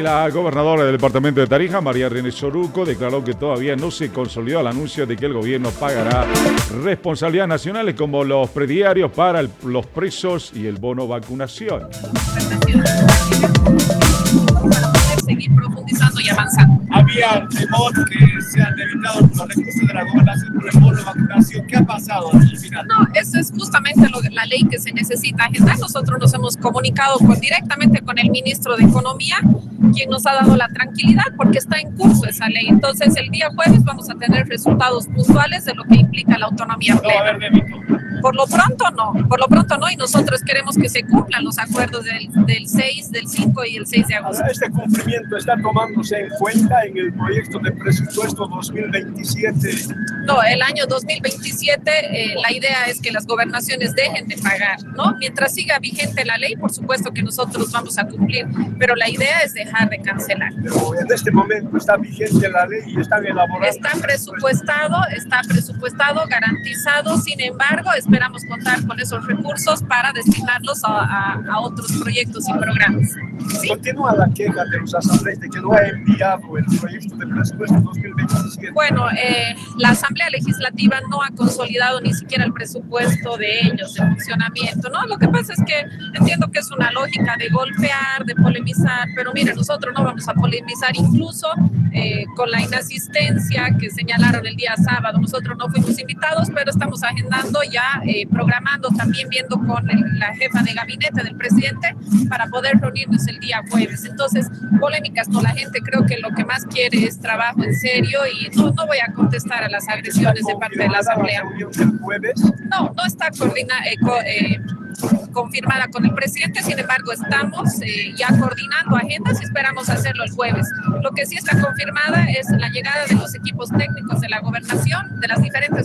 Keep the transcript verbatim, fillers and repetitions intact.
La gobernadora del departamento de Tarija, María René Soruco, declaró que todavía no se consolidó el anuncio de que el gobierno pagará responsabilidades nacionales como los prediarios para el, los presos y el bono vacunación. Seguir profundizando y avanzando. Había temor que sean evitados los recursos de la gobernación por el bono de vacunación. ¿Qué ha pasado al final? No, eso es justamente lo, la ley que se necesita agendar. Nosotros nos hemos comunicado con, directamente con el ministro de Economía, quien nos ha dado la tranquilidad porque está en curso esa ley. Entonces, el día jueves vamos a tener resultados puntuales de lo que implica la autonomía No va a plena. haber débito. Por lo pronto no, por lo pronto no, y nosotros queremos que se cumplan los acuerdos del, del seis, del cinco y el seis de agosto. Este cumplimiento está tomándose en cuenta en el proyecto de presupuesto dos mil veintisiete. No, el año dos mil veintisiete eh, la idea es que las gobernaciones dejen de pagar, ¿no? Mientras siga vigente la ley, por supuesto que nosotros vamos a cumplir, pero la idea es dejar de cancelar. Pero en este momento está vigente la ley y están elaborando. Está presupuestado, está presupuestado, garantizado, sin embargo, esperamos contar con esos recursos para destinarlos a, a, a otros proyectos y programas. ¿Sí? Continúa la queja de los asambleístas de que no ha enviado el proyecto de presupuesto dos mil veintisiete. Bueno, eh, la Asamblea Legislativa no ha consolidado ni siquiera el presupuesto de ellos, de funcionamiento, ¿no? Lo que pasa es que entiendo que es una lógica de golpear, de polemizar, pero mire, nosotros no vamos a polemizar, incluso eh, con la inasistencia que señalaron el día sábado. Nosotros no fuimos invitados, pero estamos agendando ya, eh, programando, también viendo con el, la jefa de gabinete del presidente para poder reunirnos el día jueves. Entonces, polémicas no, la gente creo que lo que más quiere es trabajo en serio y no, no voy a contestar a las agresiones de parte de la Asamblea. ¿El jueves? No, no está coordina, eh, co, eh, confirmada con el presidente, sin embargo estamos eh, ya coordinando agendas y esperamos hacerlo el jueves. Lo que sí está confirmada es la llegada de los equipos técnicos de la gobernación, de las diferentes